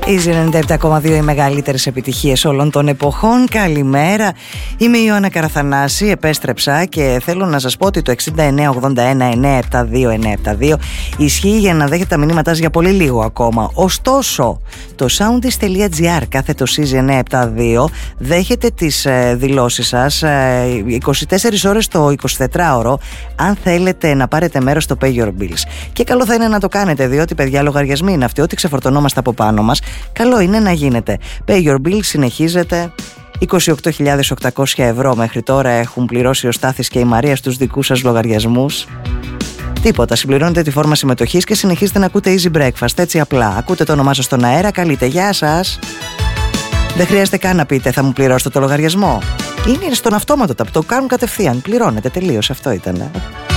Easy 97,2, οι μεγαλύτερες επιτυχίες όλων των εποχών. Καλημέρα, είμαι η Ιωάννα Καραθανάση, επέστρεψα και θέλω να σας πω ότι το 6981-972-972 ισχύει για να δέχετε τα μηνύματά για πολύ λίγο ακόμα. Ωστόσο, το soundis.gr κάθετος Easy 972 δέχεται τις δηλώσεις σας 24 ώρες το 24ωρο αν θέλετε να πάρετε μέρος στο Pay Your Bills. Και καλό θα είναι να το κάνετε, διότι παιδιά, λογαριασμοί είναι αυτοί, ό,τι ξεφορτωνόμαστε από πάνω μας, καλό είναι να γίνεται. Pay Your Bill συνεχίζεται. 28.800 ευρώ μέχρι τώρα έχουν πληρώσει ο Στάθης και η Μαρία στους δικούς σας λογαριασμούς. Τίποτα, συμπληρώνετε τη φόρμα συμμετοχής και συνεχίζετε να ακούτε Easy Breakfast, έτσι απλά. Ακούτε το όνομά σας στον αέρα, καλείτε, γεια σας. Δεν χρειάζεται καν να πείτε θα μου πληρώσετε το λογαριασμό. Είναι στον αυτόματο, το κάνουν κατευθείαν, πληρώνετε, τελείως, αυτό ήταν.